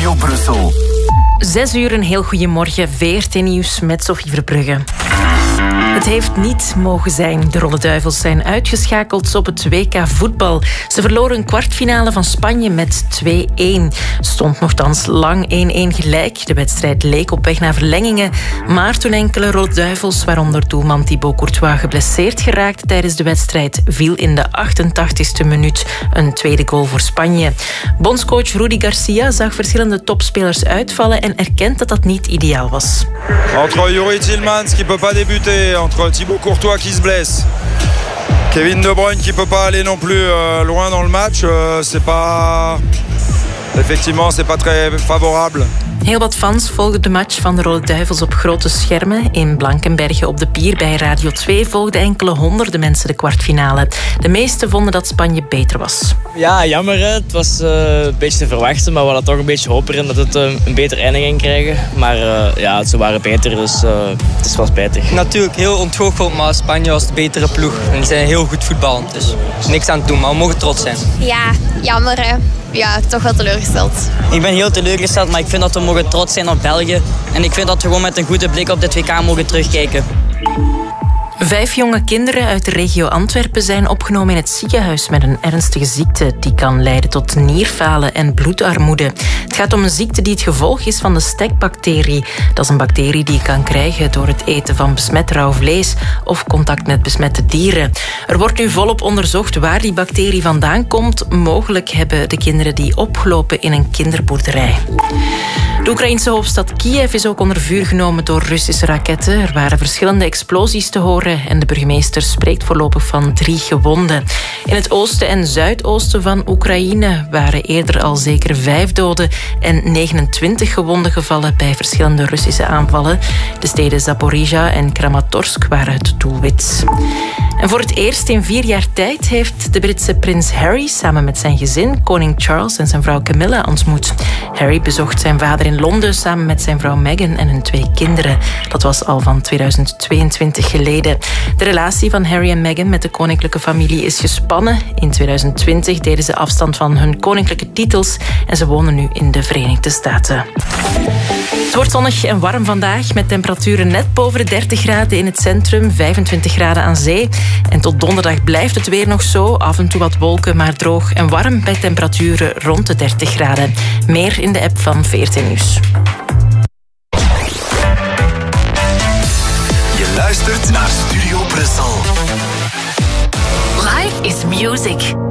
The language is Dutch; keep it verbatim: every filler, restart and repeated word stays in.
Studio Brussel. Zes uur, een heel goeiemorgen. V R T Nieuws met Sophie Verbrugge. Het heeft niet mogen zijn. De Rode Duivels zijn uitgeschakeld op het W K voetbal. Ze verloren een kwartfinale van Spanje met twee-een. Stond nogthans lang één-één gelijk. De wedstrijd leek op weg naar verlengingen. Maar toen enkele Rode Duivels, waaronder doelman Thibaut Courtois, geblesseerd geraakte tijdens de wedstrijd, viel in de achtentachtigste minuut een tweede goal voor Spanje. Bondscoach Rudi Garcia zag verschillende topspelers uitvallen en erkent dat dat niet ideaal was. Entre Youri Tielemans qui peut pas débuter, entre Thibaut Courtois qui se blesse, Kevin De Bruyne qui peut pas aller non plus euh, loin dans le match, euh, c'est pas effectivement c'est pas très favorable. Heel wat fans volgden de match van de Rode Duivels op grote schermen. In Blankenberge op de Pier bij Radio twee volgden enkele honderden mensen de kwartfinale. De meesten vonden dat Spanje beter was. Ja, jammer. Hè. Het was uh, een beetje te verwachten, maar we hadden toch een beetje hoop erin dat het uh, een beter einde ging krijgen. Maar uh, ja, ze waren beter, dus uh, het is wel spijtig. Natuurlijk heel ontgoocheld, maar Spanje was de betere ploeg. En die zijn heel goed voetballend, dus niks aan het doen, maar we mogen trots zijn. Ja, jammer hè. Ja, toch wel teleurgesteld. Ik ben heel teleurgesteld, maar ik vind dat we mogen trots zijn op België. En ik vind dat we gewoon met een goede blik op dit W K mogen terugkijken. Vijf jonge kinderen uit de regio Antwerpen zijn opgenomen in het ziekenhuis met een ernstige ziekte die kan leiden tot nierfalen en bloedarmoede. Het gaat om een ziekte die het gevolg is van de stekbacterie. Dat is een bacterie die je kan krijgen door het eten van besmet rauw vlees of contact met besmette dieren. Er wordt nu volop onderzocht waar die bacterie vandaan komt. Mogelijk hebben de kinderen die opgelopen in een kinderboerderij. De Oekraïnse hoofdstad Kiev is ook onder vuur genomen door Russische raketten. Er waren verschillende explosies te horen en de burgemeester spreekt voorlopig van drie gewonden. In het oosten en zuidoosten van Oekraïne waren eerder al zeker vijf doden en negenentwintig gewonden gevallen bij verschillende Russische aanvallen. De steden Zaporizhia en Kramatorsk waren het doelwit. En voor het eerst in vier jaar tijd heeft de Britse prins Harry samen met zijn gezin koning Charles en zijn vrouw Camilla ontmoet. Harry bezocht zijn vader in Londen samen met zijn vrouw Meghan en hun twee kinderen. Dat was al van tweeduizend tweeëntwintig geleden. De relatie van Harry en Meghan met de koninklijke familie is gespannen. In tweeduizend twintig deden ze afstand van hun koninklijke titels en ze wonen nu in de Verenigde Staten. Het wordt zonnig en warm vandaag met temperaturen net boven de dertig graden in het centrum, vijfentwintig graden aan zee. En tot donderdag blijft het weer nog zo. Af en toe wat wolken, maar droog en warm bij temperaturen rond de dertig graden. Meer in de app van V R T Nieuws. Je luistert naar Studio Brussel. Life is music.